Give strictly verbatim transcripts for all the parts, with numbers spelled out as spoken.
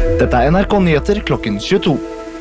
Dette er N R K Nyheter klokken tjueto.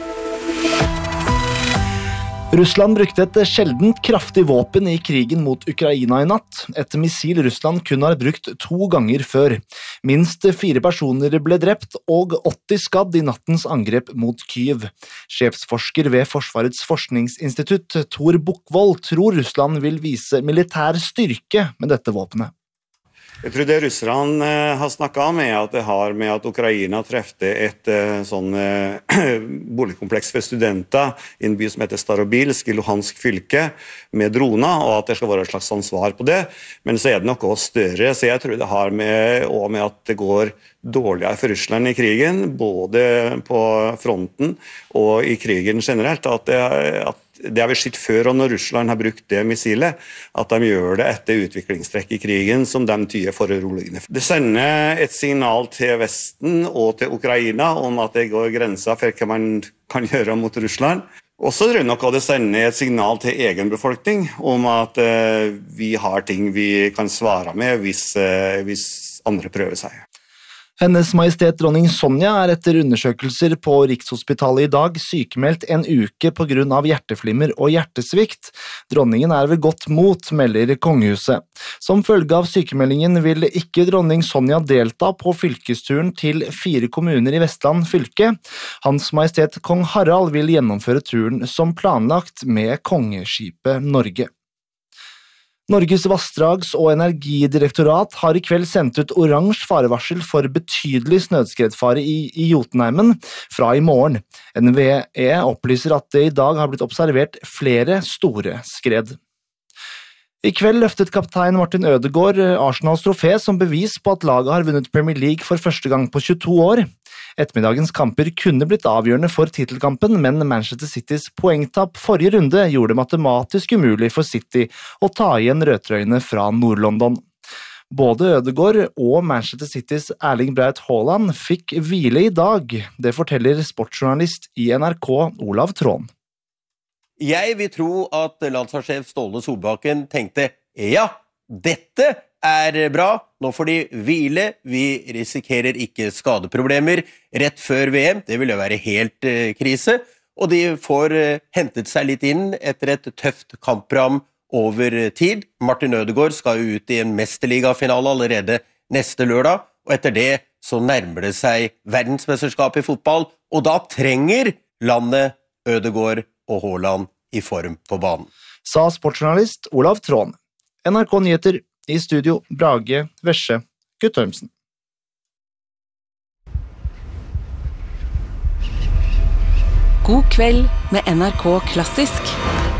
Russland brukte et sjeldent kraftig våpen i krigen mot Ukraina i natt, et missil Russland kun har brukt to ganger før. Minst fire personer ble drept og åtti skadd i nattens angrep mot Kyiv. Sjefsforsker ved Forsvarets forskningsinstitutt, Tor Bukkvold, tror Russland vil vise militær styrke med dette våpenet. Jeg tror det russerne har snakket om er at det har med at Ukraina trefte et sånn boligkompleks for studenter i en by som heter Starobilsk i Luhansk fylke med droner, og at det skal være et slags ansvar på det. Men så er det noe større, så jeg tror det har med, og med at det går dårligere for Russland i krigen, både på fronten og i krigen generelt, at det, at det har vi sett før, og når Russland har brukt det missilet, at de gjør det etter utviklingstrekk i krigen som de tyder foruroligende. Det sender et signal til Vesten og til Ukraina om at det går grenser for hva man kan gjøre mot Russland. Og så tror jeg nok at det sender et signal til egen befolkning om at uh, vi har ting vi kan svare med hvis, uh, hvis andre prøver seg. Hennes Majestet dronning Sonja er etter undersøkelser på Rikshospitalet i dag sykemeldt en uke på grunn av hjerteflimmer og hjertesvikt. Dronningen er ved godt mot, melder kongehuset. Som følge av sykemeldingen vil ikke dronning Sonja delta på fylkesturen til fire kommuner i Vestland fylke. Hans Majestet Kong Harald vil gjennomføre turen som planlagt med kongeskipet Norge. Norges vassdrags- og energidirektorat har i kveld sendt ut oransje farevarsel for betydelig snøskredfare i, i Jotunheimen fra i morgen. N V E opplyser at det i dag har blitt observert flere store skred. I kveld løftet kaptein Martin Ødegaard Arsenals trofé som bevis på at laget har vunnet Premier League for første gang på tjueto år. Ettermiddagens kamper kunne blitt avgjørende for titelkampen, men Manchester Citys poengtapp forrige runde gjorde det matematisk umulig for City å ta igjen rødtrøyene fra Nord-London. Både Ødegaard og Manchester Citys Erling Braut Haaland fikk hvile i dag. Det forteller sportsjournalist i N R K Olav Trån. Jeg vil tro at landslagssjef Ståle Solbakken tenkte, ja, dette er bra, nå får de hvile, vi risikerer ikke skadeproblemer rett før V M, det vil jo være helt eh, krise, og de får eh, hentet seg litt inn etter et tøft kampprogram over tid. Martin Ødegaard skal jo ut i en mesterligafinale allerede neste lørdag, og etter det så nærmer det seg verdensmesterskap i fotball, og da trenger landet Ødegaard og Haaland i form på banen. Sa sportsjournalist Olav Trån. N R K Nyheter i studio Brage Vesje Guttormsen. God kveld med N R K Klassisk.